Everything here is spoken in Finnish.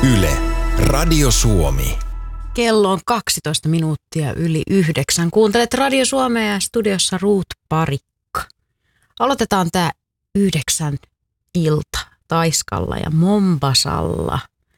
Yle, Radio Suomi. Kello on 12 minuuttia yli 9. Kuuntelet Radio Suomea ja studiossa Ruut Parikka. Aloitetaan tää 9 ilta Taiskalla ja Mombasalla.